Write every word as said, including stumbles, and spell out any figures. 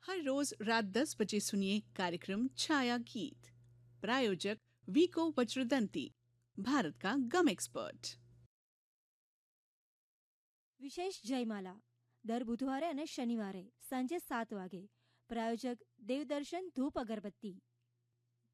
हर रोज रात दस बजे सुनिए कार्यक्रम छाया गीत। प्रायोजक वीको वज्रदंती, भारत का गम एक्सपर्ट। વિશેષ જયમાલા દર બુધવારે અને શનિવારે સાંજે સાત વાગે. પ્રાયોજક દેવદર્શન ધૂપ અગરબત્તી.